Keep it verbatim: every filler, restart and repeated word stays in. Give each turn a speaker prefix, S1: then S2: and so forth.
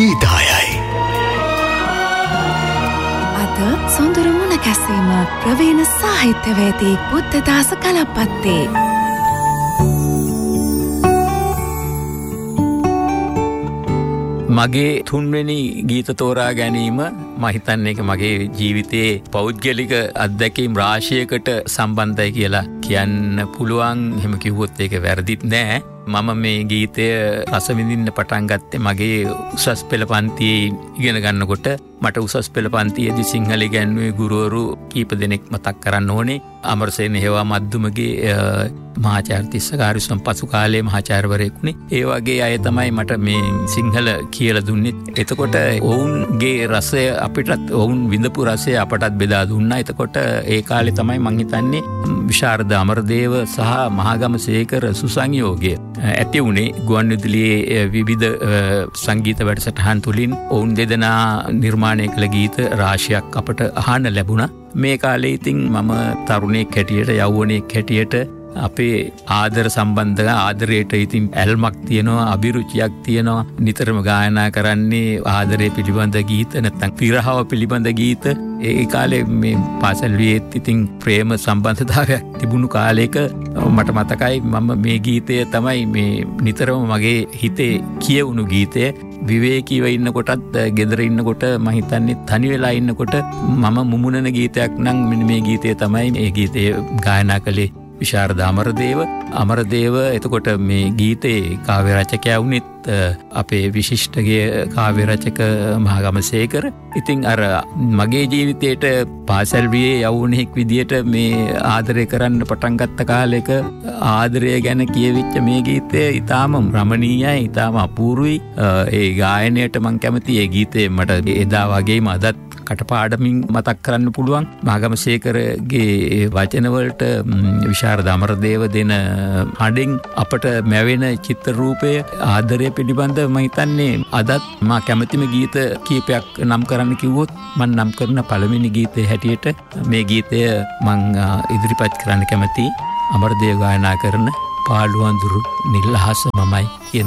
S1: ගීතායයි.
S2: අද සොඳුරු මුණ කැසීම ප්‍රවීණ සාහිත්‍යවේදී බුද්ධදාස කලපත්තේ.
S3: මගේ තුන්වෙනි ගීත තෝරා ගැනීම මම හිතන්නේ මගේ ජීවිතයේ පෞද්ගලික අත්දැකීම් රාශියකට සම්බන්ධයි කියලා කියන්න පුළුවන්. එහෙම කිව්වොත් ඒක වැරදිත් නෑ. මම මේ ගීතය රස විඳින්න පටන් ගත්තේ මගේ උසස් පෙළ පන්තියේ ඉගෙන ගන්නකොට. මට උසස් පෙළ පන්තියේදී සිංහල ඉගැන්වුවේ ගුරුවරු කීප දෙනෙක් මතක් කරන්න ඕනේ. අමරසේන හේවා මද්දුමගේ මහාචාර්ය තිස්සකාරිසම් පසු කාලයේ මහාචාර්යවරයෙකුනේ. ඒ වගේ අය තමයි මට මේ සිංහල කියලා දුන්නේ. එතකොට ඔවුන්ගේ රසය අපිටත් ඔවුන් විඳපු රසය අපටත් බෙදා දුන්නා. එතකොට ඒ කාලේ තමයි මං හිතන්නේ විශාරද අමරදේව සහ මහාගමසේකර සුසංයෝගය ඇති වුණේ ගුවන්විදුලියේ විවිධ සංගීත වැඩසටහන් තුලින්. ඔවුන් දෙදෙනා නිර්මාණය කළ ගීත රාශියක් අපට අහන්න ලැබුණා. මේ කාලේ ඉතින් මම තරුණයෙක් හැටියට යෞවනයෙක් හැටියට අපේ ආදර සම්බන්ධ ආදරයට ඉතින් ඇල්මක් තියෙනවා, අභිරුචියක් තියෙනවා. නිතරම ගායනා කරන්නේ ආදරය පිළිබඳ ගීත නැත්නම් විරහව පිළිබඳ ගීත. ඒ කාලේ මේ පාසල් වියේත් ඉතින් ප්‍රේම සම්බන්ධතාවයක් තිබුණු කාලයක මට මතකයි මම මේ ගීතය තමයි මේ නිතරම මගේ හිතේ කියවුණු ගීතය. විවේකීව ඉන්නකොටත් ගෙදර ඉන්නකොට මම හිතන්නේ තනි වෙලා ඉන්නකොට මම මුමුණන ගීතයක් නම් මෙන්න මේ ගීතය තමයි. මේ ගීතය ගායනා කළේ විශාරද අමරදේව. අමරදේව එතකොට මේ ගීතේ කාව්‍ය රචකයා වුණෙත් අපේ විශිෂ්ටගේ කාව්‍ය රචක මහාගමසේකර. ඉතින් අර මගේ ජීවිතේට පාසල් වියේ යවුණෙක් විදියට මේ ආදරය කරන්න පටන් ගත්ත කාලෙක ආදරය ගැන කියවිච්ච මේ ගීතය ඊටාම රමණීයයි, ඊටාම අපූර්වයි. ඒ ගායනයට මම කැමතියි. ඒ ගීතේ මට එදා වගේම අදත් කටපාඩමින් මතක් කරන්න පුළුවන්. මහාගමසේකරගේ වචනවලට විශාරද අමරදේව දෙන හඬෙන් අපට මැවෙන චිත්‍ර රූපය ආදරය පිළිබඳ මම හිතන්නේ අදත් මා කැමතිම ගීත කීපයක් නම් කරන්න කිව්වොත් මම නම් කරන පළවෙනි ගීතය හැටියට මේ ගීතය මම ඉදිරිපත් කරන්න කැමතියි. අමරදේව ගායනා කරන පාළුවන්දුරු නිල්හස මමයි කියන